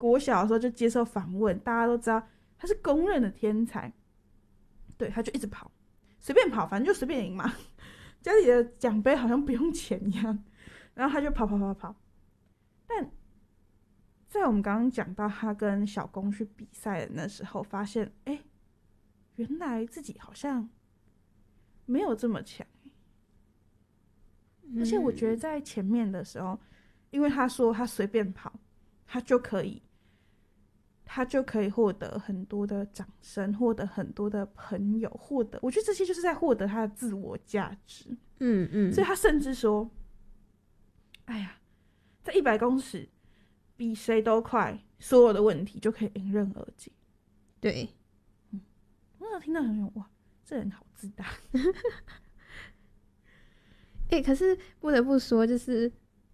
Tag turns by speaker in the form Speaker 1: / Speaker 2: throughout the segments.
Speaker 1: 国小的时候就接受访问，大家都知道他是公认的天才。对，他就一直跑，随便跑，反正就随便赢嘛。家里的奖杯好像不用钱一样，然后他就跑。但在我们刚刚讲到他跟小公去比赛的那时候，发现原来自己好像没有这么强。而且我觉得在前面的时候，因为他说他随便跑，他就可以获得很多的掌声，获得很多的朋友，我觉得这些就是在获得他的自我价值。所以他甚至说，哎呀，在100公尺比谁都快，所有的问题就可以迎刃而解。
Speaker 2: 对，
Speaker 1: 我有听到很多哇，这人好自大。
Speaker 2: 可是不得不说，就是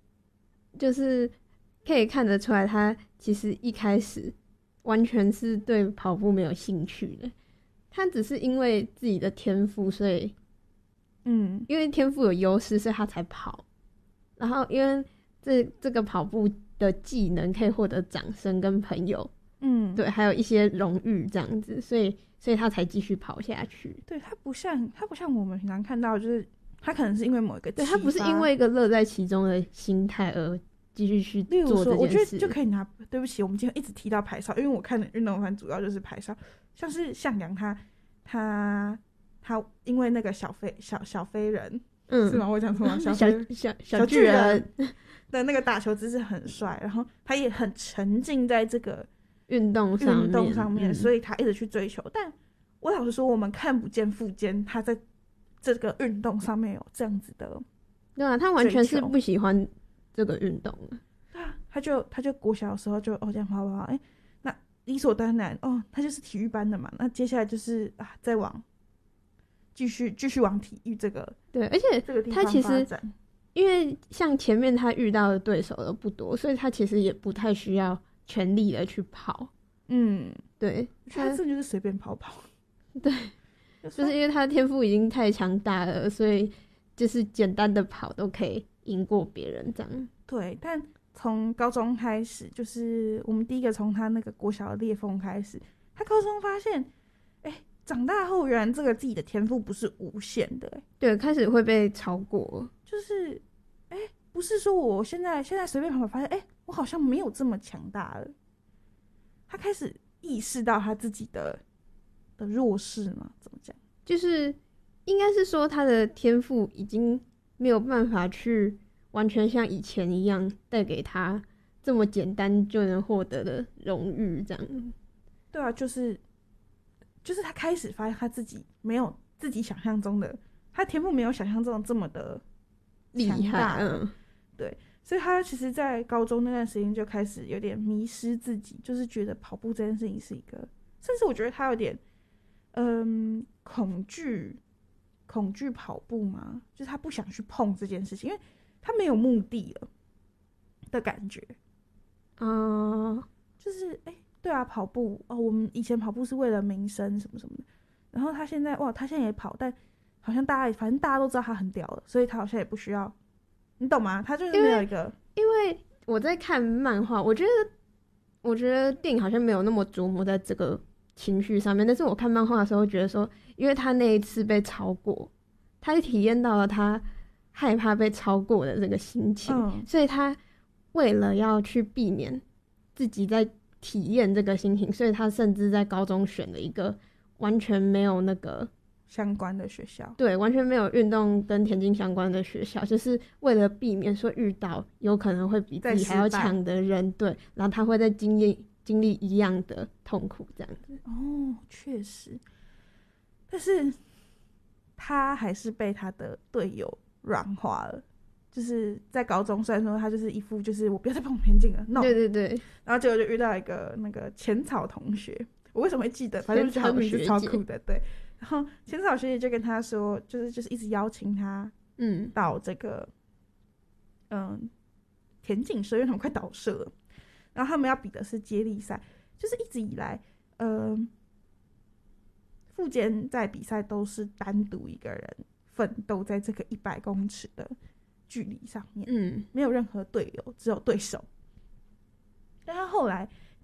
Speaker 2: 可以看得出来，他其实一开始完全是对跑步没有兴趣的。他只是因为自己的天赋，所以因为天赋有优势，所以他才跑。然后因为这个跑步的技能可以获得掌声跟朋友，对，还有一些荣誉这样子，所以他才继续跑下去。
Speaker 1: 对，他不像我们平常看到，就是他可能是因为某一个启发，
Speaker 2: 对，他不是因为一个乐在其中的心态而继续去做这件事。
Speaker 1: 我觉得就可以拿，对不起，我们今天一直提到排哨，因为我看的运动番主要就是排哨，像是向阳他因为那个小飞人，是吗？我讲错了，
Speaker 2: 小巨人
Speaker 1: 的那个打球姿势很帅，然后他也很沉浸在这个
Speaker 2: 运动上面，
Speaker 1: 所以他一直去追求。但我老实说，我们看不见富坚他在这个运动上面有这样子的，
Speaker 2: 对啊，他完全是不喜欢这个运动的。
Speaker 1: 对啊，他就国小的时候就这样跑，那理所当然他就是体育班的嘛，那接下来就是再往继续往体育这个，
Speaker 2: 对，而且
Speaker 1: 这个地
Speaker 2: 他其实
Speaker 1: 方发展。
Speaker 2: 因为像前面他遇到的对手都不多，所以他其实也不太需要全力的去跑。对，
Speaker 1: 他真的就是随便跑。
Speaker 2: 对，就是因为他的天赋已经太强大了，所以就是简单的跑都可以赢过别人这样。
Speaker 1: 对，但从高中开始，就是我们第一个从他那个国小的裂缝开始，他高中发现，长大后原来这个自己的天赋不是无限的。
Speaker 2: 对，开始会被超过，
Speaker 1: 就是不是说我现在随便跑，发现我好像没有这么强大了。他开始意识到他自己的弱势嘛，怎么讲？
Speaker 2: 就是应该是说他的天赋已经没有办法去完全像以前一样带给他这么简单就能获得的荣誉，这样。
Speaker 1: 对啊，就是他开始发现他自己没有自己想象中的，他天赋没有想象中的这么的
Speaker 2: 厉害。
Speaker 1: 对，所以他其实在高中那段时间就开始有点迷失自己，就是觉得跑步这件事情是一个，甚至我觉得他有点恐惧跑步嘛，就是他不想去碰这件事情，因为他没有目的了的感觉。就是对啊，跑步我们以前跑步是为了名声什么什么的，然后他现在也跑，但好像反正大家都知道他很屌了，所以他好像也不需要，你懂吗？他就是没有一个，
Speaker 2: 因为我在看漫画，我觉得电影好像没有那么琢磨在这个情绪上面，但是我看漫画的时候觉得说，因为他那一次被超过，他就体验到了他害怕被超过的这个心情，所以他为了要去避免自己在体验这个心情，所以他甚至在高中选了一个完全没有那个
Speaker 1: 相关的学校，
Speaker 2: 对，完全没有运动跟田径相关的学校，就是为了避免说遇到有可能会比自己还要强的人，对，然后他会再经历一样的痛苦这样子。
Speaker 1: 确实，但是他还是被他的队友软化了。就是在高中，虽然说他就是一副就是我不要再碰田径了 ，no，
Speaker 2: 对，
Speaker 1: 然后结果就遇到一个那个浅草同学，我为什么会记得？反正他的名字超酷的，对。然后浅草学姐就跟他说，就是一直邀请他，到这个田径社，因为他们快倒社了，然后他们要比的是接力赛，就是一直以来，富坚在比赛都是单独一个人奋斗在这个100公尺的距离上面，没有任何队友，只有对手。但他后来